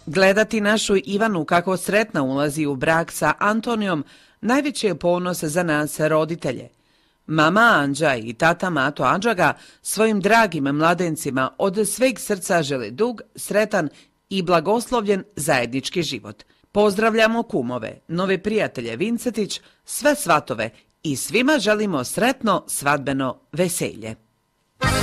Gledati našu Ivanu kako sretna ulazi u brak sa Antonijom najveći je ponos za nas roditelje. Mama Anđa i tata Mato Adžaga svojim dragim mladencima od sveg srca žele dug, sretan i blagoslovljen zajednički život. Pozdravljamo kumove, nove prijatelje Vincetić, sve svatove i svima želimo sretno svadbeno veselje.